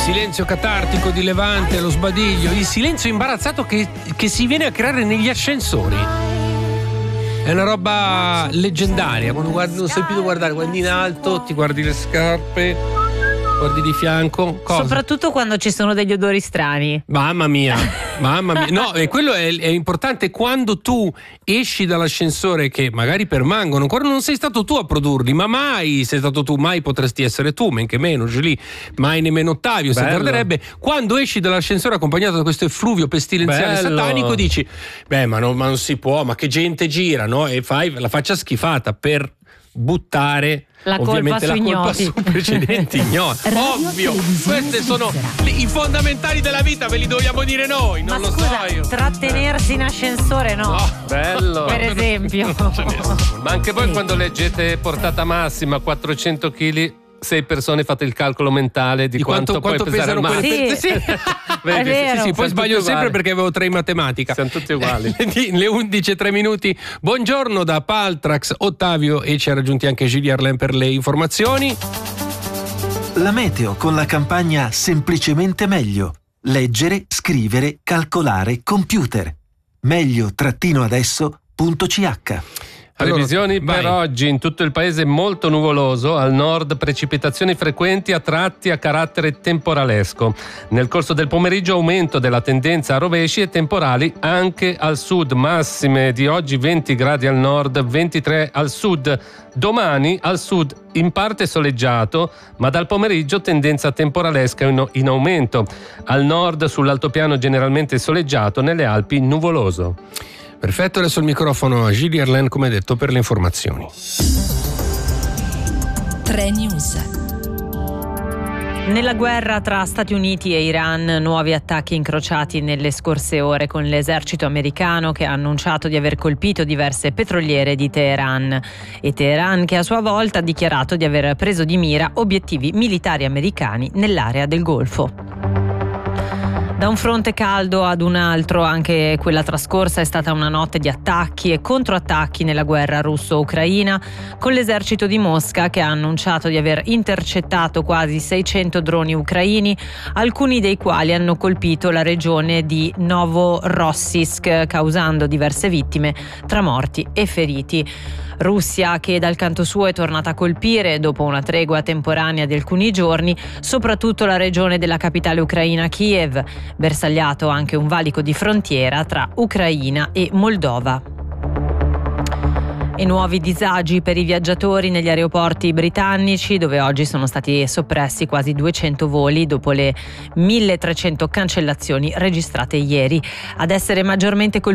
silenzio catartico di Levante, lo sbadiglio, il silenzio imbarazzato che si viene a creare negli ascensori. È una roba leggendaria. Quando guardi, non sai più dove guardare, guardi in alto, ti guardi le scarpe, guardi di fianco. Cosa? Soprattutto quando ci sono degli odori strani. Mamma mia. No, e quello è importante quando tu esci dall'ascensore, che magari permangono, ancora non sei stato tu a produrli, ma mai sei stato tu, mai potresti essere tu, men che meno Julie, mai nemmeno Ottavio si tarderebbe. Quando esci dall'ascensore accompagnato da questo effluvio pestilenziale satanico, dici ma non si può, ma che gente gira, no? E fai la faccia schifata per buttare ovviamente la colpa su precedenti ignoti. Ovvio, questi sono i fondamentali della vita, ve li dobbiamo dire noi, non lo so io. Trattenersi in ascensore no. Bello. Per esempio. Ma anche voi quando leggete portata massima 400 kg, 6 persone, fate il calcolo mentale di quanto può pesare il massimo. Sì. Sì, poi sbaglio sempre perché avevo 3 in matematica. Siamo tutti uguali. Le 11:03. Buongiorno da Paltrax, Ottavio, e ci ha raggiunti anche Julie Arlen per le informazioni. La meteo con la campagna Semplicemente meglio. Leggere, scrivere, calcolare, computer. meglio-adesso.ch. Previsioni per oggi: in tutto il paese molto nuvoloso, al nord precipitazioni frequenti a tratti a carattere temporalesco. Nel corso del pomeriggio aumento della tendenza a rovesci e temporali anche al sud, massime di oggi 20 gradi al nord, 23 al sud. Domani al sud in parte soleggiato, ma dal pomeriggio tendenza temporalesca in aumento. Al nord sull'altopiano generalmente soleggiato, nelle Alpi nuvoloso. Perfetto, adesso il microfono a Julie Arlen, come detto, per le informazioni. 3 News. Nella guerra tra Stati Uniti e Iran, nuovi attacchi incrociati nelle scorse ore con l'esercito americano che ha annunciato di aver colpito diverse petroliere di Teheran, e Teheran che a sua volta ha dichiarato di aver preso di mira obiettivi militari americani nell'area del Golfo. Da un fronte caldo ad un altro, anche quella trascorsa è stata una notte di attacchi e controattacchi nella guerra russo-ucraina, con l'esercito di Mosca che ha annunciato di aver intercettato quasi 600 droni ucraini, alcuni dei quali hanno colpito la regione di Novorossiysk, causando diverse vittime tra morti e feriti. Russia che dal canto suo è tornata a colpire, dopo una tregua temporanea di alcuni giorni, soprattutto la regione della capitale ucraina Kiev, bersagliato anche un valico di frontiera tra Ucraina e Moldova. E nuovi disagi per i viaggiatori negli aeroporti britannici, dove oggi sono stati soppressi quasi 200 voli dopo le 1300 cancellazioni registrate ieri. Ad essere maggiormente colpiti